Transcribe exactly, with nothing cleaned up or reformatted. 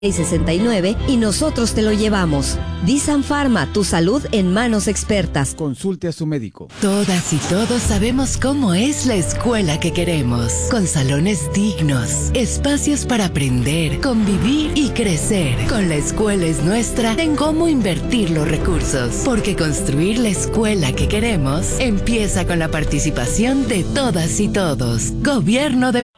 y sesenta y nueve y nosotros te lo llevamos. Disan Pharma, tu salud en manos expertas. Consulte a su médico. Todas y todos sabemos cómo es la escuela que queremos. Con salones dignos, espacios para aprender, convivir y crecer. Con La Escuela es Nuestra en cómo invertir los recursos. Porque construir la escuela que queremos empieza con la participación de todas y todos. Gobierno de